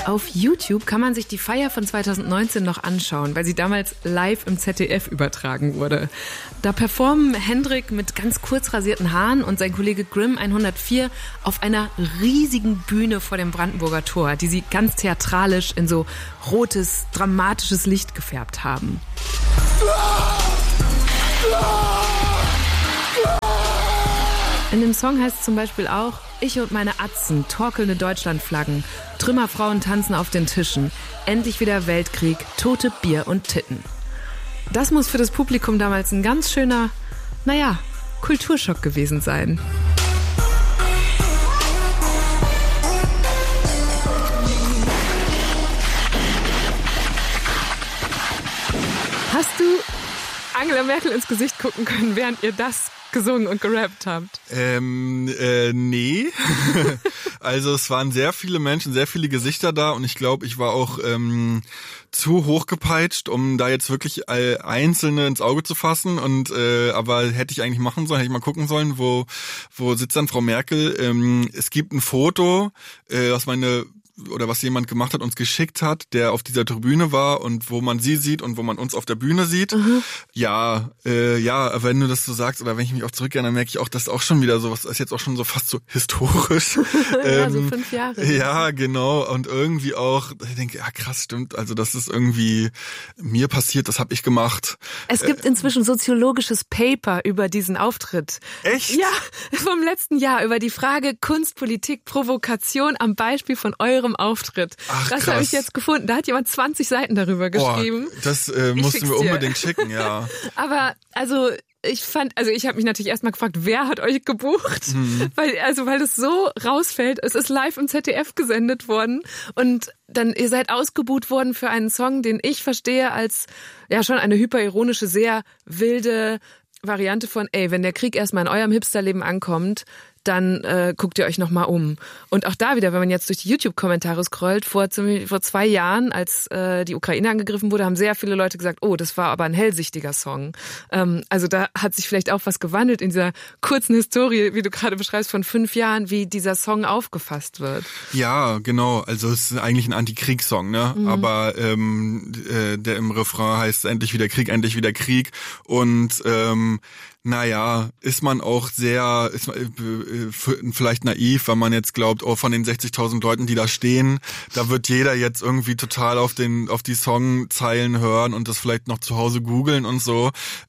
Auf YouTube kann man sich die Feier von 2019 noch anschauen, weil sie damals live im ZDF übertragen wurde. Da performen Hendrik mit ganz kurz rasierten Haaren und sein Kollege Grimm 104 auf einer riesigen Bühne vor dem Brandenburger Tor, die sie ganz theatralisch in so rotes, dramatisches Licht gefärbt haben. In dem Song heißt es zum Beispiel auch: Ich und meine Atzen, torkelnde Deutschlandflaggen, Trümmerfrauen tanzen auf den Tischen, endlich wieder Weltkrieg, tote Bier und Titten. Das muss für das Publikum damals ein ganz schöner, Kulturschock gewesen sein. Hast du Angela Merkel ins Gesicht gucken können, während ihr das gesungen und gerappt habt? Nee. Also es waren sehr viele Menschen, sehr viele Gesichter da und ich glaube, ich war auch zu hochgepeitscht, um da jetzt wirklich Einzelne ins Auge zu fassen und aber hätte ich eigentlich machen sollen, hätte ich mal gucken sollen, wo sitzt dann Frau Merkel. Es gibt ein Foto, was jemand gemacht hat, uns geschickt hat, der auf dieser Tribüne war und wo man sie sieht und wo man uns auf der Bühne sieht. Mhm. Ja, wenn du das so sagst oder wenn ich mich auch zurückerinnere, dann merke ich auch, dass auch schon wieder sowas ist jetzt auch schon so fast so historisch. Ja, so 5 Jahre. Ja, genau. Und irgendwie auch, ich denke, ja krass, stimmt. Also das ist irgendwie mir passiert, das habe ich gemacht. Es gibt inzwischen soziologisches Paper über diesen Auftritt. Echt? Ja, vom letzten Jahr über die Frage Kunst, Politik, Provokation am Beispiel von eurem Auftritt. Ach, das habe ich jetzt gefunden. Da hat jemand 20 Seiten darüber geschrieben. Das musst du mir unbedingt schicken, ja. Aber ich habe mich natürlich erstmal gefragt, wer hat euch gebucht? Mhm. Weil es so rausfällt. Es ist live im ZDF gesendet worden und dann ihr seid ausgebucht worden für einen Song, den ich verstehe als schon eine hyperironische, sehr wilde Variante von, wenn der Krieg erstmal in eurem Hipsterleben ankommt, dann guckt ihr euch nochmal um. Und auch da wieder, wenn man jetzt durch die YouTube-Kommentare scrollt, vor 2 Jahren, als die Ukraine angegriffen wurde, haben sehr viele Leute gesagt, oh, das war aber ein hellsichtiger Song. Also da hat sich vielleicht auch was gewandelt in dieser kurzen Historie, wie du gerade beschreibst, von 5 Jahren, wie dieser Song aufgefasst wird. Ja, genau. Also es ist eigentlich ein Antikriegssong, ne? Mhm. Aber der im Refrain heißt endlich wieder Krieg. Und ist man auch vielleicht naiv, wenn man jetzt glaubt, von den 60.000 Leuten, die da stehen, da wird jeder jetzt irgendwie total auf die Songzeilen hören und das vielleicht noch zu Hause googeln und so.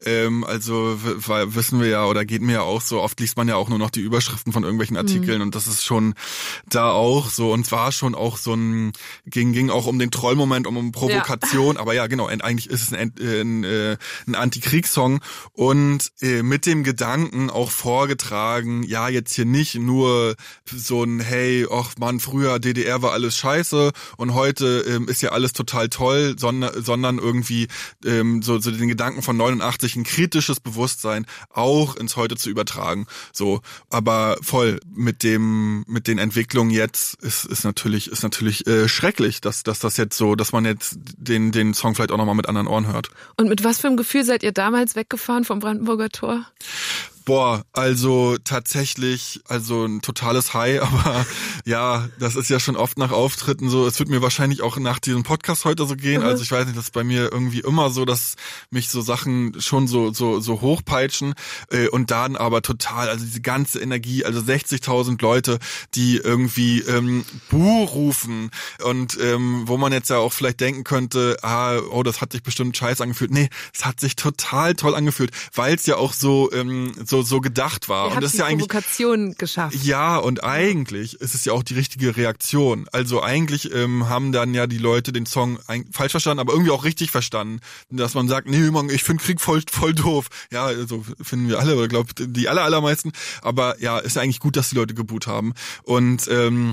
Weil wissen wir ja, oder geht mir ja auch so, oft liest man ja auch nur noch die Überschriften von irgendwelchen Artikeln und das ist schon da auch so und war schon auch so ging auch um den Trollmoment, um Provokation, aber ja, genau, eigentlich ist es ein Antikriegssong und mit dem Gedanken auch vorgetragen, ja, jetzt hier nicht nur so ein, hey, ach man, früher DDR war alles scheiße und heute ist ja alles total toll, sondern irgendwie so den Gedanken von 89, ein kritisches Bewusstsein auch ins Heute zu übertragen. So, aber voll mit den Entwicklungen jetzt ist natürlich schrecklich, dass das jetzt so, dass man jetzt den Song vielleicht auch nochmal mit anderen Ohren hört. Und mit was für einem Gefühl seid ihr damals weggefahren vom Brandenburger Tor? Boah, also tatsächlich, ein totales High, aber ja, das ist ja schon oft nach Auftritten so, es wird mir wahrscheinlich auch nach diesem Podcast heute so gehen, also ich weiß nicht, das ist bei mir irgendwie immer so, dass mich so Sachen schon so hochpeitschen und dann aber total, also diese ganze Energie, also 60.000 Leute, die irgendwie Buh rufen und wo man jetzt ja auch vielleicht denken könnte, das hat sich bestimmt scheiße angefühlt. Nee, es hat sich total toll angefühlt, weil es ja auch so gedacht war. Und das ist ja eigentlich Provokation geschafft. Ja, und eigentlich ist es ja auch die richtige Reaktion. Also eigentlich haben dann ja die Leute den Song falsch verstanden, aber irgendwie auch richtig verstanden, dass man sagt, nee, Mann, ich finde Krieg voll doof. Ja, also finden wir alle, oder glaube die allermeisten. Aber ja, ist ja eigentlich gut, dass die Leute geboot haben. Und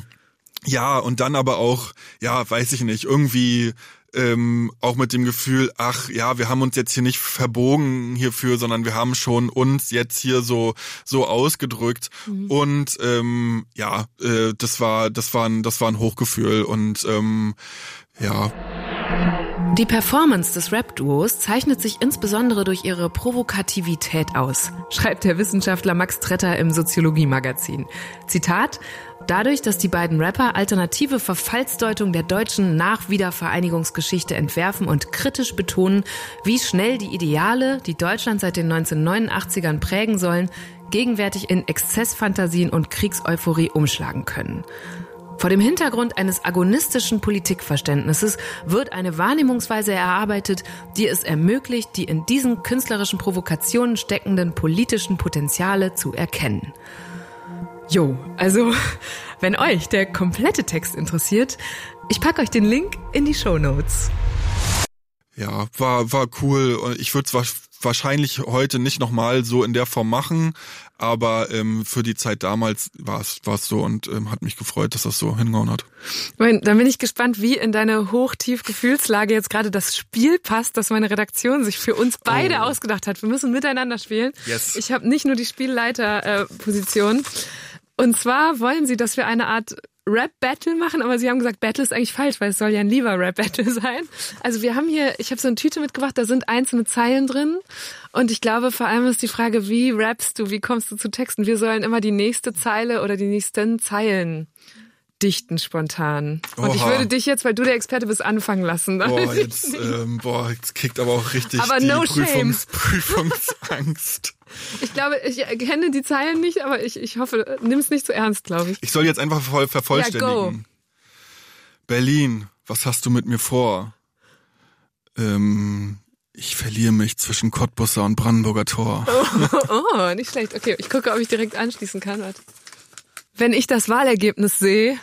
und dann aber auch, weiß ich nicht, irgendwie auch mit dem Gefühl, wir haben uns jetzt hier nicht verbogen hierfür, sondern wir haben schon uns jetzt hier so ausgedrückt und das war ein Hochgefühl und Die Performance des Rap-Duos zeichnet sich insbesondere durch ihre Provokativität aus, schreibt der Wissenschaftler Max Tretter im Soziologie-Magazin. Zitat: Dadurch, dass die beiden Rapper alternative Verfallsdeutung der deutschen Nachwiedervereinigungsgeschichte entwerfen und kritisch betonen, wie schnell die Ideale, die Deutschland seit den 1989ern prägen sollen, gegenwärtig in Exzessfantasien und Kriegseuphorie umschlagen können. Vor dem Hintergrund eines agonistischen Politikverständnisses wird eine Wahrnehmungsweise erarbeitet, die es ermöglicht, die in diesen künstlerischen Provokationen steckenden politischen Potenziale zu erkennen. Jo, also, wenn euch der komplette Text interessiert, ich packe euch den Link in die Shownotes. Ja, war cool. Ich würde es wahrscheinlich heute nicht nochmal so in der Form machen, aber für die Zeit damals war es so und hat mich gefreut, dass das so hingehauen hat. Dann bin ich gespannt, wie in deine Hoch-Tief-Gefühlslage jetzt gerade das Spiel passt, das meine Redaktion sich für uns beide ausgedacht hat. Wir müssen miteinander spielen. Yes. Ich habe nicht nur die Spielleiter-Position. Und zwar wollen sie, dass wir eine Art Rap-Battle machen, aber sie haben gesagt, Battle ist eigentlich falsch, weil es soll ja ein lieber Rap-Battle sein. Also ich habe so eine Tüte mitgebracht, da sind einzelne Zeilen drin und ich glaube, vor allem ist die Frage, wie rappst du, wie kommst du zu Texten? Wir sollen immer die nächste Zeile oder die nächsten Zeilen dichten spontan. Und Oha. Ich würde dich jetzt, weil du der Experte bist, anfangen lassen. Jetzt kickt aber auch richtig aber die no Prüfungsangst. Ich glaube, ich kenne die Zeilen nicht, aber ich hoffe, nimm es nicht zu ernst, glaube ich. Ich soll jetzt einfach vervollständigen. Ja, go. Berlin, was hast du mit mir vor? Ich verliere mich zwischen Cottbusser und Brandenburger Tor. Oh, nicht schlecht. Okay, ich gucke, ob ich direkt anschließen kann. Warte. Wenn ich das Wahlergebnis sehe,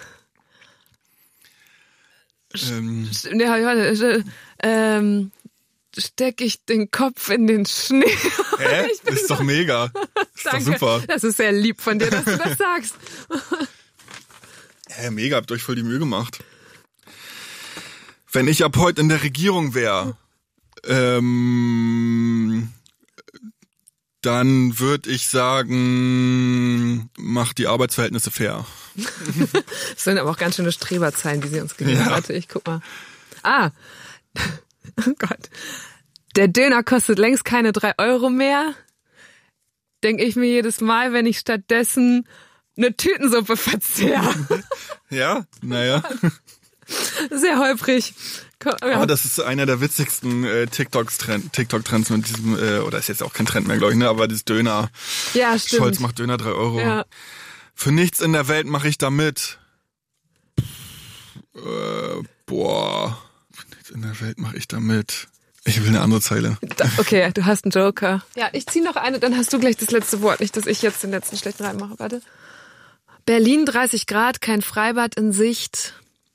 stecke ich den Kopf in den Schnee. Hä? Ist doch mega. Ist Danke. doch super. Das ist sehr lieb von dir, dass du das sagst. Mega, habt euch voll die Mühe gemacht. Wenn ich ab heute in der Regierung wäre, dann würde ich sagen, mach die Arbeitsverhältnisse fair. Das sind aber auch ganz schöne Streberzeilen, die sie uns gegeben hat. Warte, ich guck mal. Oh Gott. Der Döner kostet längst keine 3 Euro mehr. Denke ich mir jedes Mal, wenn ich stattdessen eine Tütensuppe verzehre. Ja, naja. Sehr holprig. Aber das ist einer der witzigsten TikTok-Trends mit diesem, oder ist jetzt auch kein Trend mehr, glaube ich, ne? Aber dieses Döner. Ja, stimmt. Scholz macht Döner 3 Euro. Ja. Für nichts in der Welt mache ich da mit. Für nichts in der Welt mache ich da mit. Ich will eine andere Zeile. Okay, du hast einen Joker. Ja, ich ziehe noch eine, dann hast du gleich das letzte Wort. Nicht, dass ich jetzt den letzten schlechten Reim mache. Warte. Berlin 30 Grad, kein Freibad in Sicht.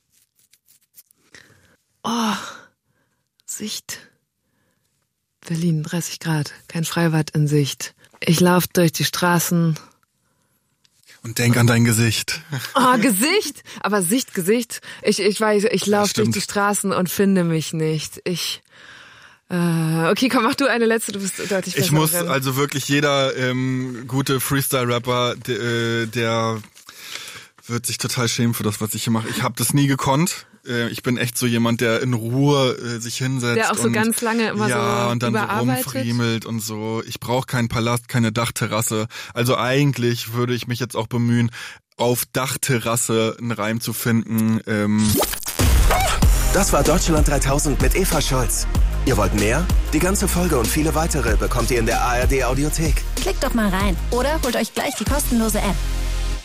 Sicht. Berlin 30 Grad, kein Freibad in Sicht. Ich laufe durch die Straßen. Und denk an dein Gesicht. Gesicht? Aber Gesicht. Ich weiß, ich laufe durch die Straßen und finde mich nicht. Okay, komm, mach du eine letzte, du bist deutlich besser. Ich muss, also wirklich jeder gute Freestyle-Rapper, der wird sich total schämen für das, was ich hier mache. Ich habe das nie gekonnt. Ich bin echt so jemand, der in Ruhe sich hinsetzt. Der auch so ganz lange immer so und dann so rumfriemelt und so. Ich brauche keinen Palast, keine Dachterrasse. Also eigentlich würde ich mich jetzt auch bemühen, auf Dachterrasse einen Reim zu finden. Das war Deutschland 3000 mit Eva Scholz. Ihr wollt mehr? Die ganze Folge und viele weitere bekommt ihr in der ARD Audiothek. Klickt doch mal rein oder holt euch gleich die kostenlose App.